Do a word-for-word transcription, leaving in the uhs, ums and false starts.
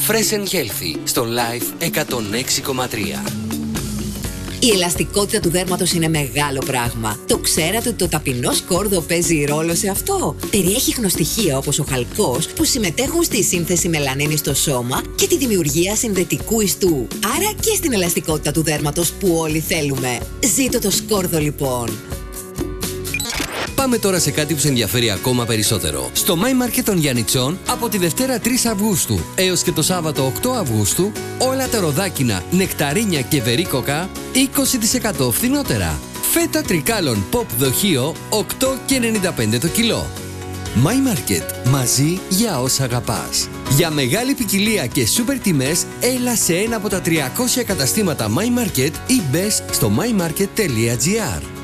Fresh and Healthy στο Life εκατόν έξι κόμμα τρία. Η ελαστικότητα του δέρματος είναι μεγάλο πράγμα. Το ξέρατε ότι το ταπεινό σκόρδο παίζει ρόλο σε αυτό? Περιέχει χνοστοιχεία όπως ο χαλκός που συμμετέχουν στη σύνθεση μελανίνης στο σώμα και τη δημιουργία συνδετικού ιστού. Άρα και στην ελαστικότητα του δέρματος που όλοι θέλουμε. Ζήτω το σκόρδο λοιπόν! Πάμε τώρα σε κάτι που σε ενδιαφέρει ακόμα περισσότερο. Στο My Market των Γιαννιτσών από τη Δευτέρα τρεις Αυγούστου έως και το Σάββατο οκτώ Αυγούστου όλα τα ροδάκινα, νεκταρίνια και βερίκοκα είκοσι τοις εκατό φθηνότερα. Φέτα τρικάλων pop δοχείο οκτώ και ενενήντα πέντε το κιλό. My Market, μαζί για όσα αγαπάς. Για μεγάλη ποικιλία και σούπερ τιμές, έλα σε ένα από τα τριακόσια καταστήματα My Market ή μπες στο my market τελεία gr.